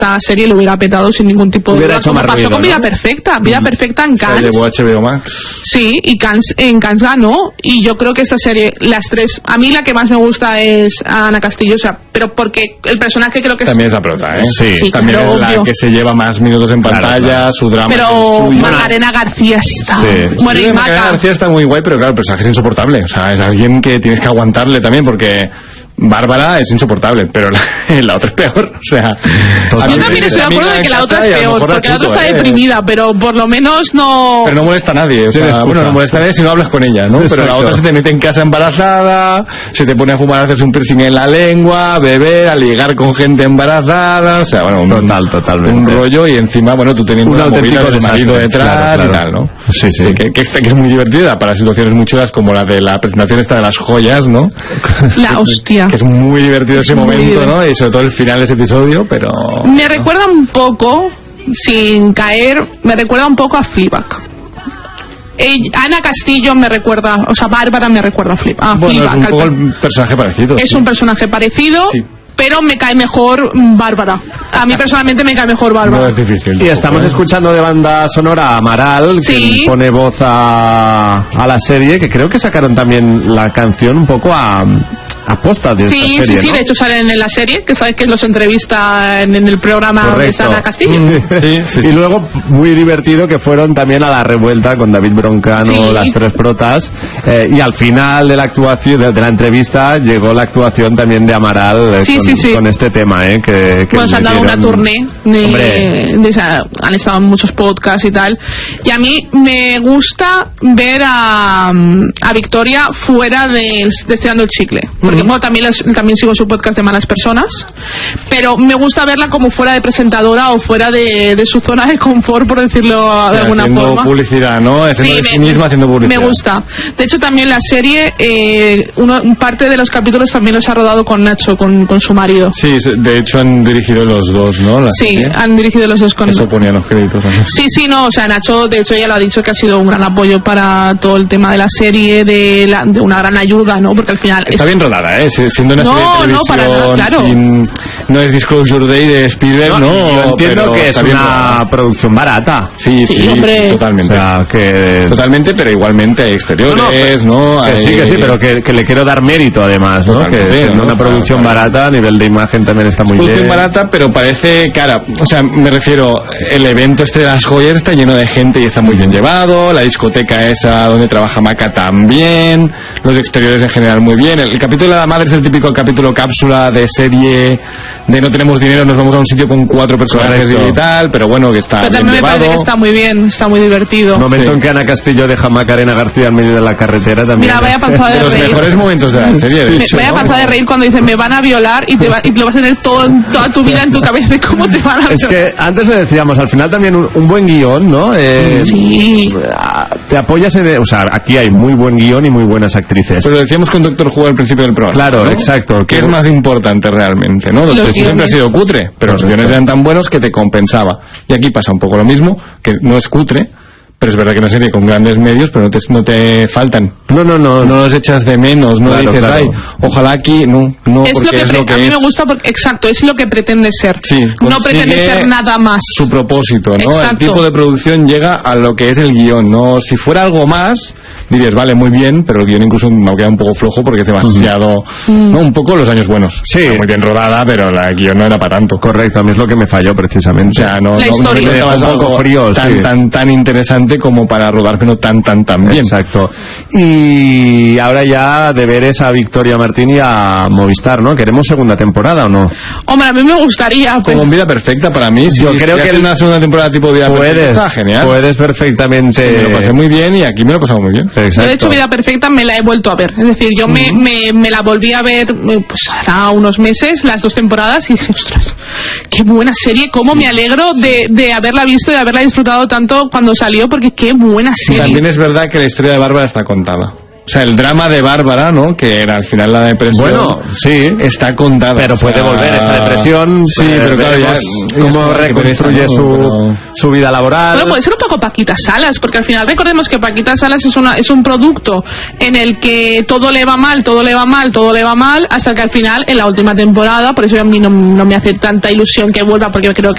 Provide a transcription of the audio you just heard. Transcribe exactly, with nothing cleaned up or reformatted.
esta serie lo hubiera petado sin ningún tipo de hubiera duda, hecho como más pasó ruido, con Vida ¿no? Perfecta. Vida Perfecta en Cannes. Se llevó H B O Max. Sí, y Cannes, en Cannes ganó, y yo creo que esta serie, las tres, a mí la que más me gusta es Ana Castillo, o sea, pero porque el personaje creo que También es... es la prota, ¿eh? Sí, sí, también pero es la obvio. que se lleva más minutos en pantalla, Claro, claro. su drama Pero es el suyo. Macarena García está... Sí. Bueno, Sí, y Macarena Maca... García está muy guay, pero claro, el personaje es insoportable. O sea, es alguien que tienes que aguantarle también, porque Bárbara es insoportable, pero la, la otra es peor. O sea, Total. a mí Yo me también dice, estoy de acuerdo "Amiga de que la en otra casa", es y a lo peor, mejor la porque la otra chuto, está ¿eh? deprimida, pero por lo menos no... Pero no molesta a nadie, o Tiene sea, excusa. bueno, no molesta a nadie si no hablas con ella, ¿no? Pero la Exacto. otra se te mete en casa embarazada, se te pone a fumar, a hacerse un piercing en la lengua, a beber, a ligar con gente embarazada, o sea, bueno, un, Total, totalmente. un rollo, y encima, bueno, tú teniendo Un una movida auténtico del marido desastre, detrás claro, claro. y tal, ¿no? Sí, sí. que, que, esta- que es muy divertida para situaciones muy chulas como la de la presentación esta de las joyas, ¿no? La hostia. Que es muy divertido ese muy momento, divertido. ¿no? Y sobre todo el final de ese episodio, pero... Me recuerda un poco, sin caer, me recuerda un poco a Fleabag. Ella- Ana Castillo me recuerda, o sea, Bárbara me recuerda a Fleabag. a Bueno, es Fleabag, un al poco per- el personaje parecido. es sí. un personaje parecido, Sí. pero me cae mejor Bárbara. A mí personalmente me cae mejor Bárbara. No es difícil. Y tampoco, estamos ¿eh? escuchando de banda sonora a Amaral, Sí. quien pone voz a, a la serie, que creo que sacaron también la canción un poco a, a posta de Sí, esta sí, serie, sí, ¿no? de hecho salen en la serie, que sabes que los entrevista en, en el programa de Correcto. Ana Castillo. Sí, sí, sí. Y luego, muy divertido, que fueron también a la revuelta con David Broncano, Sí. las tres protas, eh, y al final de la actuación, de, de la entrevista, llegó la actuación también de Amaral eh, Sí, con, sí, sí. con este tema, eh, que, que Bueno, se han dado una metieron- tournée de, Hombre. de esa- han estado en muchos podcasts y tal, y a mí me gusta ver a, a Victoria fuera de, de Estirando el Chicle, porque bueno, también, las- también sigo su podcast de Malas Personas, pero me gusta verla como fuera de presentadora o fuera de, de su zona de confort, por decirlo Sí, de alguna haciendo forma. publicidad, ¿no? Haciendo de sí misma haciendo publicidad. Me gusta. De hecho, también la serie, eh, uno, parte de los capítulos también los ha rodado con Nacho, con, con su marido. Sí, de hecho han dirigido los dos, ¿no? La Sí, serie. han dirigido los dos con... Eso ponía los créditos. ¿no? Sí, sí, no, o sea, Nacho, de hecho, ya lo ha dicho que ha sido un gran apoyo para todo el tema de la serie, de, la, de una gran ayuda, ¿no? Porque al final... Está es- bien rodada, ¿eh? Si- Siendo una No, serie de no, televisión, para nada, claro. sin- no es Disclosure Day de Spielberg, ¿no? Yo entiendo Pero que es está bien una rodada. producción barata. Sí, sí, Sí, hombre. sí, totalmente. O sea, que... Totalmente, pero igualmente hay exteriores, ¿no? Que Hay- sí, que sí, pero que, que le quiero dar mérito además, ¿no? Totalmente, Que siendo ¿no? una producción Claro, claro. barata, a nivel de imagen también está muy producción bien. barata, pero parece cara. O sea, me refiero, el evento este de las joyas está lleno de gente y está muy bien llevado, la discoteca esa donde trabaja Maca también, los exteriores en general muy bien. El, el capítulo de la madre es el típico capítulo cápsula de serie de no tenemos dinero, nos vamos a un sitio con cuatro personajes Correcto. y tal, pero bueno, que está Pero bien también me parece que llevado. está muy bien, está muy divertido. Momento Sí. en que Ana Castillo deja a Macarena García en medio de la carretera también. Mira, vaya panza De de los reír. mejores momentos de la serie, de Me- hecho, vaya ¿no? panza de reír cuando dicen me van a violar y te, va- y te lo vas a tener todo, toda tu vida en tu cabeza de cómo te van a violar. Es que antes le decíamos, al final también un, un buen guión, ¿no? Eh, Sí. ah, Te apoyas en... O sea, aquí hay muy buen guión y muy buenas actrices. Pero decíamos con Doctor Who al principio del programa. Claro, ¿no? exacto. ¿Qué es más importante realmente? ¿no? Doctor Los Who siempre ha guiones. sido cutre, pero los Correcto. guiones eran tan buenos que te compensaba. Y aquí pasa un poco lo mismo, que no es cutre, pero es verdad que una serie con grandes medios, pero no te, no te faltan. No, no, no. No los echas de menos, no Claro, dices, claro. ay, ojalá aquí, no, no, es lo porque que, es pre- lo que a mí es me gusta porque, exacto, es lo que pretende ser. Sí, no consigue pretende ser nada más. su propósito, ¿no? Exacto. El tipo de producción llega a lo que es el guión, ¿no? Si fuera algo más, dirías, vale, muy bien, pero el guión incluso me ha quedado un poco flojo porque es demasiado, ¿no? Un poco los años buenos. Sí. Está muy bien rodada, pero la guión no era para tanto. Correcto, a mí es lo que me falló O precisamente. sea, no, La no, historia. no Me dejó encontrabas un poco algo frío, tan, sí. tan, tan interesante como para rodar, pero tan, tan, tan bien. Exacto. Y ahora ya deberes a Victoria Martín y a Movistar, ¿no? ¿Queremos segunda temporada o no? Hombre, a mí me gustaría, pero... Como en Vida Perfecta para mí, si, Yo creo si que hace el- una segunda temporada tipo Vida Perfecta Puedes, está genial. puedes perfectamente... Me lo pasé muy bien y aquí me lo he pasado muy bien. Yo, Exacto. de hecho, Vida Perfecta me la he vuelto a ver. Es decir, yo me, me, me la volví a ver eh, pues hará unos meses, las dos temporadas, y dije, ostras, qué buena serie, cómo me alegro de, de haberla visto y de haberla disfrutado tanto cuando salió, porque qué buena serie. También es verdad que la historia de Bárbara está contada. O sea, el drama de Bárbara, ¿no? Que era al final la depresión. Bueno, sí. Está contada. Pero O sea, puede volver esa depresión. Sí, eh, pero claro, ya. veremos es cómo como que reconstruye pereza, ¿no? su, Pero- su vida laboral. Bueno, puede ser un poco Paquita Salas, porque al final recordemos que Paquita Salas es una es un producto en el que todo le va mal, todo le va mal, todo le va mal, hasta que al final, en la última temporada, por eso a mí no, no me hace tanta ilusión que vuelva, porque yo creo